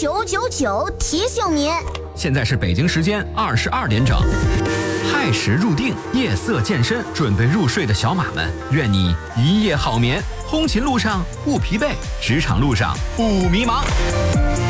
999提醒您。 现在是北京时间22点整，亥时入定，夜色渐深，准备入睡的小马们，愿你一夜好眠。通勤路上不疲惫，职场路上不迷茫。